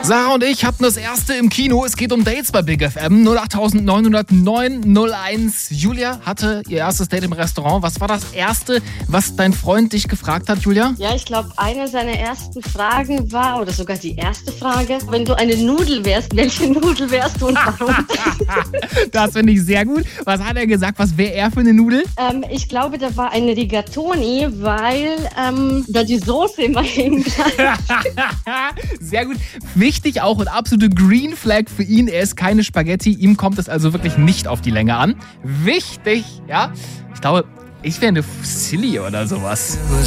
Sarah und ich hatten das erste im Kino. Es geht um Dates bei Big FM 0890901. Julia hatte ihr erstes Date im Restaurant. Was war das Erste, was dein Freund dich gefragt hat, Julia? Ja, ich glaube, eine seiner ersten Fragen war, oder sogar die erste Frage, wenn du eine Nudel wärst, welche Nudel wärst du und warum? Das finde ich sehr gut. Was hat er gesagt? Was wäre er für eine Nudel? Ich glaube, da war eine Rigatoni, weil da die Soße immer hingreift. Sehr gut. Wichtig auch und absolute Green Flag für ihn. Er ist keine Spaghetti. Ihm kommt es also wirklich nicht auf die Länge an. Wichtig, ja. Ich glaube, ich wäre eine Fusilli oder sowas.